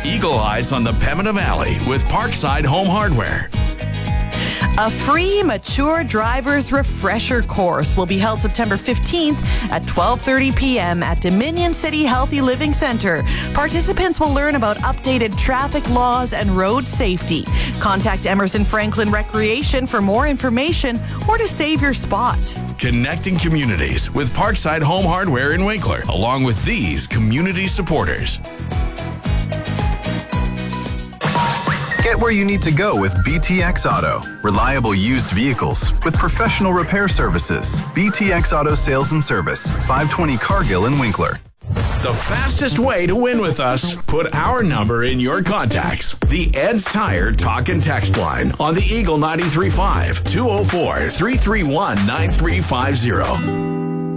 Eagle Eyes on the Pembina Valley with Parkside Home Hardware. A free mature driver's refresher course will be held September 15th at 12:30 p.m. at Dominion City Healthy Living Center. Participants will learn about updated traffic laws and road safety. Contact Emerson Franklin Recreation for more information or to save your spot. Connecting communities with Parkside Home Hardware in Winkler, along with these community supporters. Get where you need to go with BTX Auto. Reliable used vehicles with professional repair services. BTX Auto Sales and Service, 520 Cargill in Winkler. The fastest way to win with us, put our number in your contacts. The Ed's Tire Talk and Text line on the Eagle 93.5 204-331-9350.